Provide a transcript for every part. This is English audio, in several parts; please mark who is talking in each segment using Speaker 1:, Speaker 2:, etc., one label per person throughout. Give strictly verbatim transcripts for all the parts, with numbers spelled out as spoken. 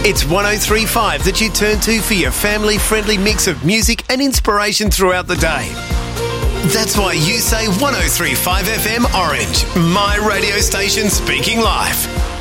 Speaker 1: It's one oh three point five that you turn to for your family-friendly mix of music and inspiration throughout the day. That's why you say one oh three point five F M Orange, my radio station speaking life.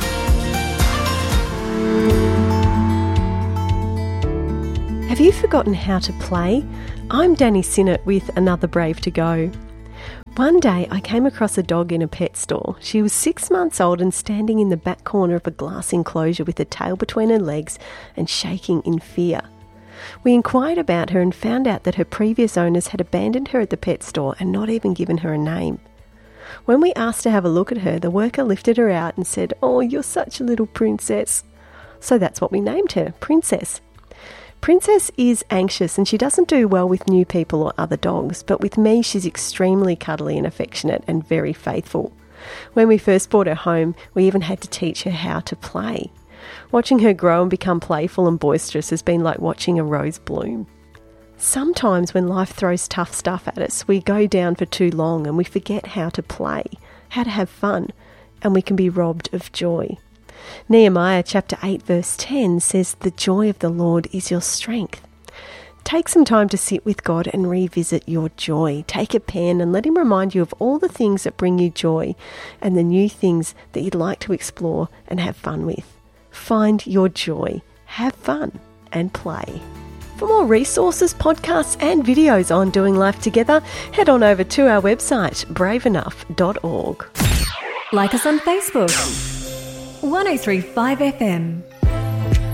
Speaker 2: Have you forgotten how to play? I'm Danny Sinnott with Another Brave to Go. One day I came across a dog in a pet store. She was six months old and standing in the back corner of a glass enclosure with her tail between her legs and shaking in fear. We inquired about her and found out that her previous owners had abandoned her at the pet store and not even given her a name. When we asked to have a look at her, the worker lifted her out and said, "Oh, you're such a little princess." So that's what we named her, Princess. Princess is anxious and she doesn't do well with new people or other dogs, but with me she's extremely cuddly and affectionate and very faithful. When we first brought her home, we even had to teach her how to play. Watching her grow and become playful and boisterous has been like watching a rose bloom. Sometimes when life throws tough stuff at us, we go down for too long and we forget how to play, how to have fun, and we can be robbed of joy. Nehemiah chapter eight verse ten says, "The joy of the Lord is your strength." Take some time to sit with God and revisit your joy. Take a pen and let him remind you of all the things that bring you joy and the new things that you'd like to explore and have fun with. Find your joy, have fun and play. For more resources, podcasts and videos on doing life together, head on over to our website, brave enough dot org.
Speaker 3: Like us on Facebook. one oh three point five F M.